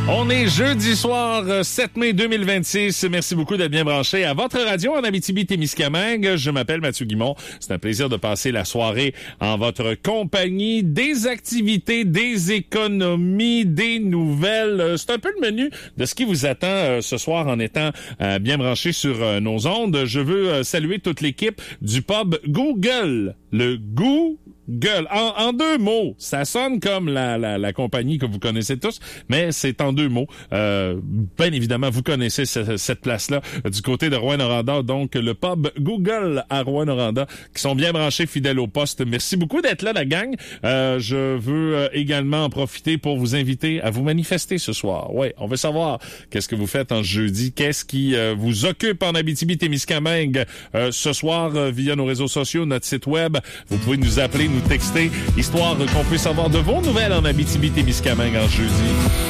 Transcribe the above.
On est jeudi soir, 7 mai 2026. Merci beaucoup d'être bien branché à votre radio en Abitibi-Témiscamingue. Je m'appelle Mathieu Guimond. C'est un plaisir de passer la soirée en votre compagnie. Des activités, des économies, des nouvelles. C'est un peu le menu de ce qui vous attend ce soir en étant bien branché sur nos ondes. Je veux saluer toute l'équipe du pub Google. Le Google. En deux mots, ça sonne comme la compagnie que vous connaissez tous, mais c'est en deux mots. Bien évidemment, vous connaissez cette place-là du côté de Rouyn-Noranda, donc le pub Google à Rouyn-Noranda, qui sont bien branchés, fidèles au poste. Merci beaucoup d'être là, la gang. Je veux également en profiter pour vous inviter à vous manifester ce soir. Ouais, on veut savoir qu'est-ce que vous faites en jeudi, qu'est-ce qui vous occupe en Abitibi-Témiscamingue ce soir via nos réseaux sociaux, notre site web. Vous pouvez nous appeler, nous texter, histoire qu'on puisse avoir de vos nouvelles en Abitibi-Témiscamingue en jeudi.